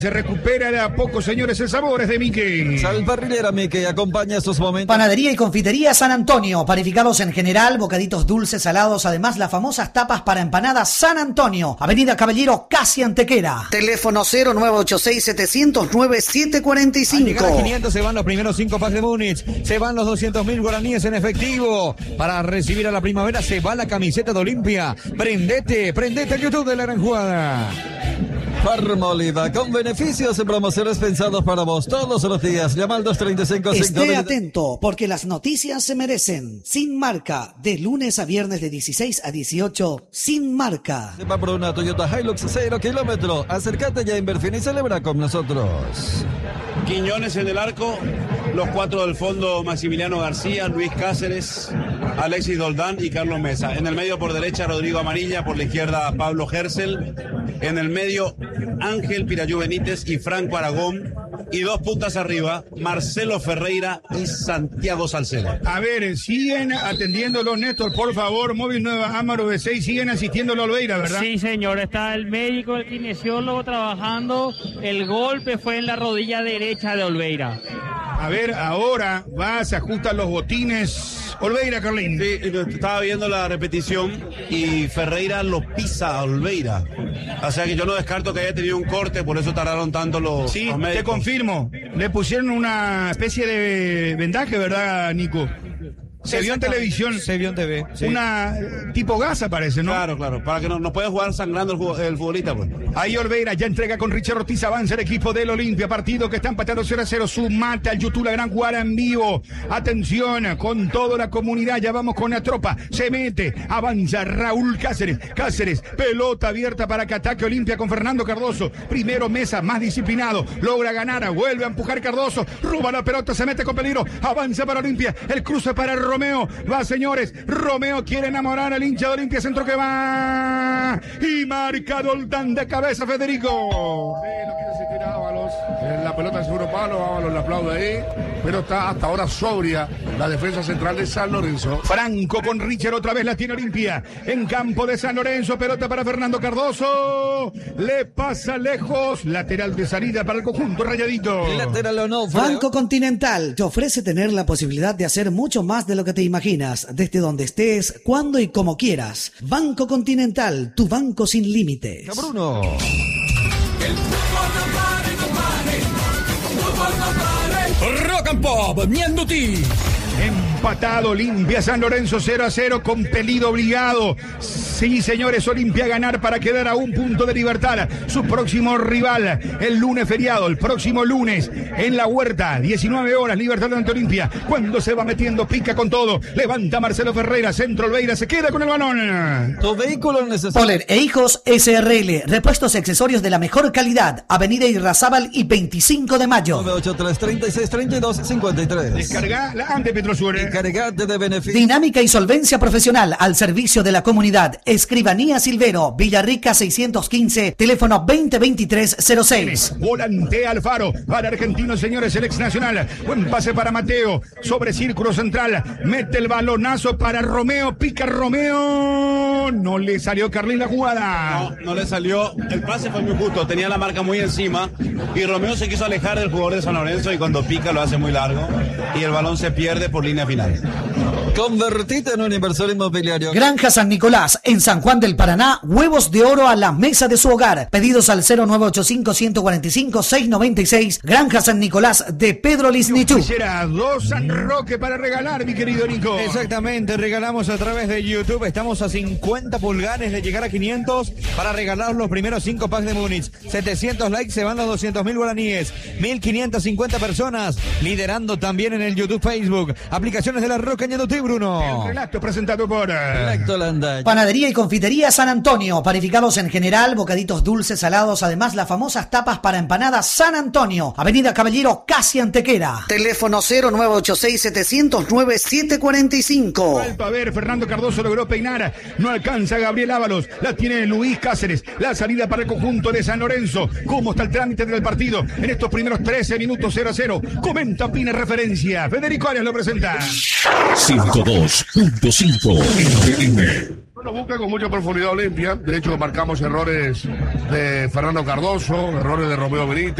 Se recupera de a poco, señores, el sabor es de Mickey. Sal parrillera Mickey, acompaña estos momentos. Panadería y confitería San Antonio, panificados en general, bocaditos dulces, salados, además las famosas tapas para empanadas San Antonio, Avenida Caballero, casi Antequera. Teléfono 0986-709-745. Al llegar a 500 se van los primeros 5 packs de Múnich, se van los 200.000 guaraníes en efectivo. Para recibir a la primavera se va la camiseta de Olimpia. Prendete el YouTube de la gran jugada. Farmoliva, con beneficios y promociones pensados para vos todos los días. Llama al 235-5. Esté atento, porque las noticias se merecen. Sin Marca, de lunes a viernes de 16 a 18, Sin Marca. Se va por una Toyota Hilux 0 kilómetros. Acércate ya a Inverfin y celebra con nosotros. Quiñones en el arco, los 4 del fondo: Maximiliano García, Luis Cáceres, Alexis Doldán y Carlos Mesa. En el medio por derecha Rodrigo Amarilla, por la izquierda Pablo Hersel. En el medio Ángel Pirayú Benítez y Franco Aragón. Y 2 puntas arriba, Marcelo Ferreira y Santiago Salcedo. A ver, siguen atendiéndolo, Néstor, por favor. Móvil Nueva Amaro B6, siguen asistiéndolo a Olveira, ¿verdad? Sí, señor, está el médico, el kinesiólogo trabajando. El golpe fue en la rodilla derecha de Olveira. A ver, ahora se ajustan los botines. Olveira, Carlín. Sí, estaba viendo la repetición y Ferreira lo pisa a Olveira. O sea que yo no descarto que haya tenido un corte, por eso tardaron tanto los médicos. Te confirmo. Le pusieron una especie de vendaje, ¿verdad, Nico? Se vio en televisión. Se vio en TV. Sí. Una tipo gasa parece, ¿no? Claro, para que no pueda jugar sangrando el futbolista, pues. Ahí Olveira ya entrega con Richard Ortiz, avanza el equipo del Olimpia, partido que está empatando 0-0, sumate al YouTube, la gran jugada en vivo. Atención, con toda la comunidad, ya vamos con la tropa, se mete, avanza Raúl Cáceres, pelota abierta para que ataque Olimpia con Fernando Cardoso, primero Mesa, más disciplinado, logra ganar, vuelve a empujar Cardoso, roba la pelota, se mete con peligro, avanza para Olimpia, el cruce para Romeo, va señores, Romeo quiere enamorar al hincha de Olimpia, centro que va, y marca Doldán de cabeza Federico. No quiere asistir a Ábalos, la pelota en segundo palo, Ábalos le aplaude ahí, pero está hasta ahora sobria la defensa central de San Lorenzo. Franco con Richard, otra vez la tiene Olimpia, en campo de San Lorenzo, pelota para Fernando Cardoso, le pasa lejos, lateral de salida para el conjunto rayadito. Lateral o no, Banco Continental te ofrece tener la posibilidad de hacer mucho más de lo que te imaginas, desde donde estés, cuando y como quieras. Banco Continental, tu banco sin límites. Bruno. Rock and Pop, Mienduti. Empatado Olimpia, San Lorenzo 0-0 con pelido obligado. Sí, señores, Olimpia a ganar para quedar a un punto de Libertad. Su próximo rival, el lunes feriado, el próximo lunes, en la Huerta, 19 horas, Libertad ante Olimpia. Cuando se va metiendo, pica con todo. Levanta Marcelo Ferreira, centro Olveira, se queda con el balón. Tu vehículo necesita. Poler e Hijos SRL, repuestos y accesorios de la mejor calidad. Avenida Irrazábal y 25 de mayo. 983-3632-53. Descarga la ante Petrosur. Cargate de beneficios. Dinámica y solvencia profesional al servicio de la comunidad. Escribanía Silvero, Villarrica 615, teléfono 2023-06. Volante Alfaro, para Argentinos, señores, el ex nacional. Buen pase para Mateo, sobre círculo central. Mete el balonazo para Romeo, pica Romeo. No le salió Carlín la jugada. No le salió. El pase fue muy justo, tenía la marca muy encima. Y Romeo se quiso alejar del jugador de San Lorenzo y cuando pica lo hace muy largo. Y el balón se pierde por línea final. Convertite en un inversor inmobiliario. Granja San Nicolás, en San Juan del Paraná, huevos de oro a la mesa de su hogar. Pedidos al 0985-145-696. Granja San Nicolás de Pedro Lisnichú. Será 2 San Roque para regalar, mi querido Nico. Exactamente, regalamos a través de YouTube. Estamos a 50 pulgares de llegar a 500 para regalar los primeros 5 packs de Múnich. 700 likes, se van los 200.000 guaraníes. 1.550 personas liderando también en el YouTube, Facebook. Aplicaciones de La Roca Ñandutí, Bruno. El relato presentado por Panadería y confitería San Antonio, panificados en general, bocaditos dulces, salados, además las famosas tapas para empanadas San Antonio, Avenida Caballero, casi Antequera. Teléfono 0986-709-745. Alto, a ver, Fernando Cardoso logró peinar, no alcanza Gabriel Ábalos, la tiene Luis Cáceres, la salida para el conjunto de San Lorenzo. ¿Cómo está el trámite del partido en estos primeros 13 minutos? 0-0, comenta, opina, referencia, Federico Arias lo presenta. 102.5 FM. Bueno, busca con mucha profundidad Olimpia. De hecho, marcamos errores de Fernando Cardoso, errores de Romeo Benítez.